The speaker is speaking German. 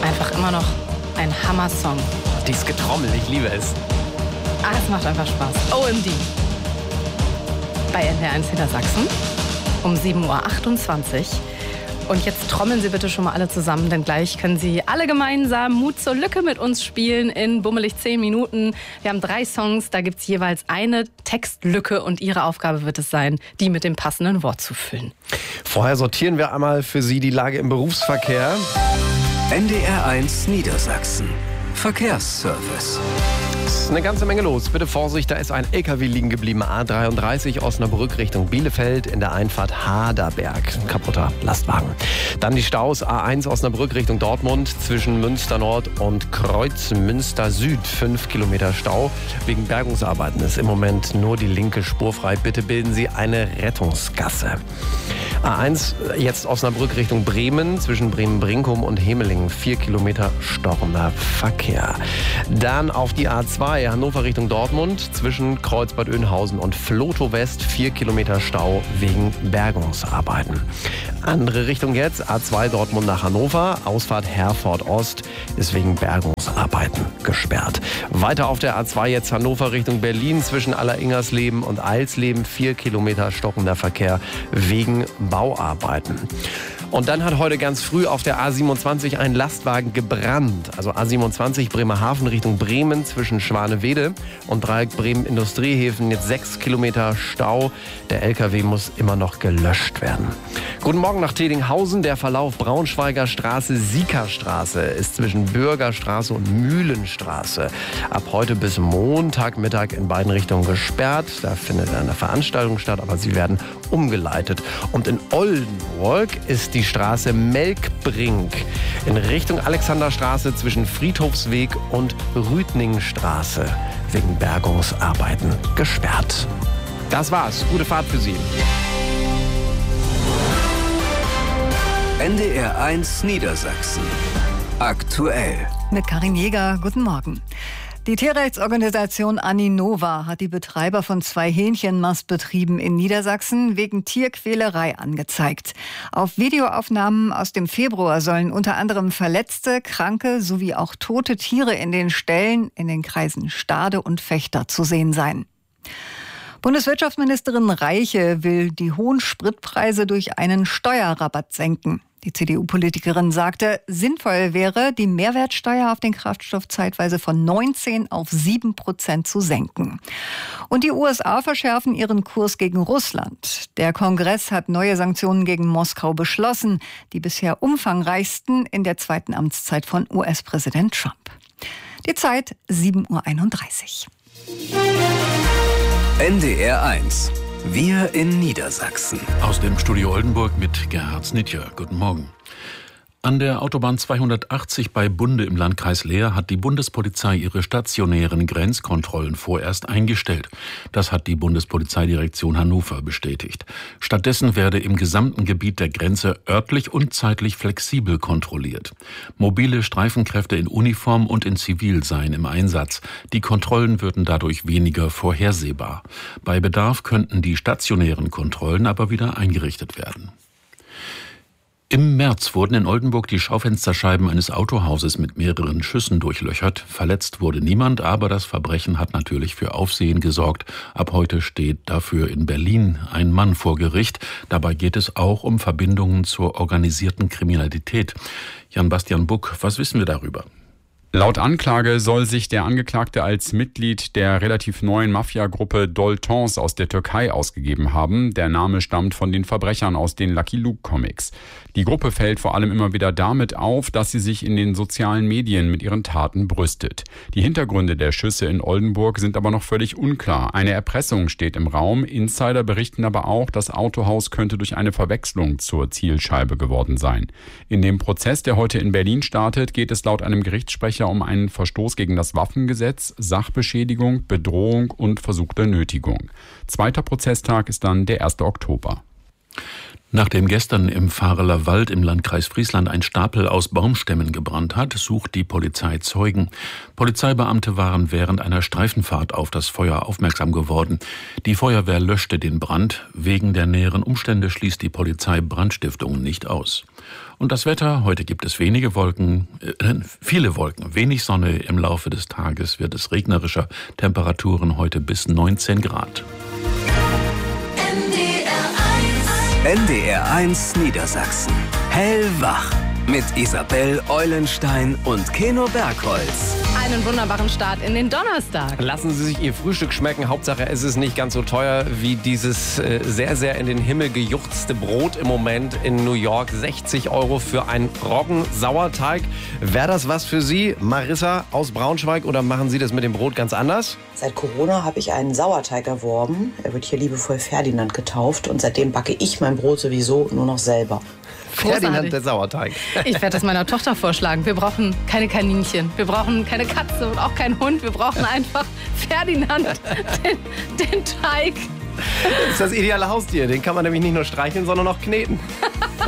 einfach immer noch ein Hammer-Song. Dieses Getrommel, ich liebe es. Es macht einfach Spaß. OMD. Bei NDR1 Niedersachsen um 7.28 Uhr. Und jetzt trommeln Sie bitte schon mal alle zusammen, denn gleich können Sie alle gemeinsam Mut zur Lücke mit uns spielen in bummelig 10 Minuten. Wir haben 3 Songs, da gibt es jeweils eine Textlücke und Ihre Aufgabe wird es sein, die mit dem passenden Wort zu füllen. Vorher sortieren wir einmal für Sie die Lage im Berufsverkehr. NDR1 Niedersachsen. Verkehrsservice. Es ist eine ganze Menge los. Bitte Vorsicht, da ist ein LKW liegen geblieben. A33 Osnabrück Richtung Bielefeld in der Einfahrt Haderberg. Ein kaputter Lastwagen. Dann die Staus A1 Osnabrück Richtung Dortmund zwischen Münster Nord und Kreuz Münster Süd. 5 Kilometer Stau. Wegen Bergungsarbeiten ist im Moment nur die linke Spur frei. Bitte bilden Sie eine Rettungsgasse. A1 jetzt Osnabrück Richtung Bremen zwischen Bremen-Brinkum und Hemelingen. 4 Kilometer stockender Verkehr. Dann auf die A2 Hannover Richtung Dortmund zwischen Kreuz-Bad Oeynhausen und Vlotho West. 4 Kilometer Stau wegen Bergungsarbeiten. Andere Richtung jetzt, A2 Dortmund nach Hannover. Ausfahrt Herford Ost ist wegen Bergungsarbeiten gesperrt. Weiter auf der A2 jetzt Hannover Richtung Berlin zwischen Alleringersleben und Eilsleben. 4 Kilometer stockender Verkehr wegen Bauarbeiten. Und dann hat heute ganz früh auf der A27 ein Lastwagen gebrannt. Also A27 Bremerhaven Richtung Bremen zwischen Schwanewede und Dreieck Bremen Industriehäfen. Jetzt 6 Kilometer Stau. Der LKW muss immer noch gelöscht werden. Guten Morgen nach Tedinghausen. Der Verlauf Braunschweiger Straße, Siekerstraße ist zwischen Bürgerstraße und Mühlenstraße ab heute bis Montagmittag in beiden Richtungen gesperrt. Da findet eine Veranstaltung statt, aber sie werden umgeleitet. Und in Oldenburg ist die Straße Melkbrink in Richtung Alexanderstraße zwischen Friedhofsweg und Rüdningstraße wegen Bergungsarbeiten gesperrt. Das war's. Gute Fahrt für Sie. NDR1 Niedersachsen. Aktuell. Mit Karin Jäger, guten Morgen. Die Tierrechtsorganisation Aninova hat die Betreiber von 2 Hähnchenmastbetrieben in Niedersachsen wegen Tierquälerei angezeigt. Auf Videoaufnahmen aus dem Februar sollen unter anderem verletzte, kranke sowie auch tote Tiere in den Ställen in den Kreisen Stade und Vechta zu sehen sein. Bundeswirtschaftsministerin Reiche will die hohen Spritpreise durch einen Steuerrabatt senken. Die CDU-Politikerin sagte, sinnvoll wäre, die Mehrwertsteuer auf den Kraftstoff zeitweise von 19 auf 7% zu senken. Und die USA verschärfen ihren Kurs gegen Russland. Der Kongress hat neue Sanktionen gegen Moskau beschlossen, die bisher umfangreichsten in der 2. Amtszeit von US-Präsident Trump. Die Zeit 7.31 Uhr. NDR1. Wir in Niedersachsen. Aus dem Studio Oldenburg mit Gerhard Snitjer. Guten Morgen. An der Autobahn 280 bei Bunde im Landkreis Leer hat die Bundespolizei ihre stationären Grenzkontrollen vorerst eingestellt. Das hat die Bundespolizeidirektion Hannover bestätigt. Stattdessen werde im gesamten Gebiet der Grenze örtlich und zeitlich flexibel kontrolliert. Mobile Streifenkräfte in Uniform und in Zivil seien im Einsatz. Die Kontrollen würden dadurch weniger vorhersehbar. Bei Bedarf könnten die stationären Kontrollen aber wieder eingerichtet werden. Im März wurden in Oldenburg die Schaufensterscheiben eines Autohauses mit mehreren Schüssen durchlöchert. Verletzt wurde niemand, aber das Verbrechen hat natürlich für Aufsehen gesorgt. Ab heute steht dafür in Berlin ein Mann vor Gericht. Dabei geht es auch um Verbindungen zur organisierten Kriminalität. Jan-Bastian Buck, was wissen wir darüber? Laut Anklage soll sich der Angeklagte als Mitglied der relativ neuen Mafia-Gruppe Doltons aus der Türkei ausgegeben haben. Der Name stammt von den Verbrechern aus den Lucky Luke-Comics. Die Gruppe fällt vor allem immer wieder damit auf, dass sie sich in den sozialen Medien mit ihren Taten brüstet. Die Hintergründe der Schüsse in Oldenburg sind aber noch völlig unklar. Eine Erpressung steht im Raum. Insider berichten aber auch, das Autohaus könnte durch eine Verwechslung zur Zielscheibe geworden sein. In dem Prozess, der heute in Berlin startet, geht es laut einem Gerichtssprecher um einen Verstoß gegen das Waffengesetz, Sachbeschädigung, Bedrohung und versuchte Nötigung. Zweiter Prozesstag ist dann der 1. Oktober. Nachdem gestern im Vahreler Wald im Landkreis Friesland ein Stapel aus Baumstämmen gebrannt hat, sucht die Polizei Zeugen. Polizeibeamte waren während einer Streifenfahrt auf das Feuer aufmerksam geworden. Die Feuerwehr löschte den Brand. Wegen der näheren Umstände schließt die Polizei Brandstiftung nicht aus. Und das Wetter, heute gibt es viele Wolken, wenig Sonne. Im Laufe des Tages wird es regnerischer. Temperaturen heute bis 19 Grad. NDR1 Niedersachsen. Hellwach. Mit Isabel Eulenstein und Keno Bergholz. Einen wunderbaren Start in den Donnerstag. Lassen Sie sich Ihr Frühstück schmecken. Hauptsache, es ist nicht ganz so teuer wie dieses sehr, sehr in den Himmel gejuchzte Brot im Moment in New York. 60 € für einen Roggensauerteig. Wäre das was für Sie, Marissa aus Braunschweig, oder machen Sie das mit dem Brot ganz anders? Seit Corona habe ich einen Sauerteig erworben. Er wird hier liebevoll Ferdinand getauft. Und seitdem backe ich mein Brot sowieso nur noch selber. Ferdinand der Sauerteig. Ich werde das meiner Tochter vorschlagen. Wir brauchen keine Kaninchen, wir brauchen keine Katze und auch keinen Hund. Wir brauchen einfach Ferdinand, den Teig. Das ist das ideale Haustier. Den kann man nämlich nicht nur streicheln, sondern auch kneten.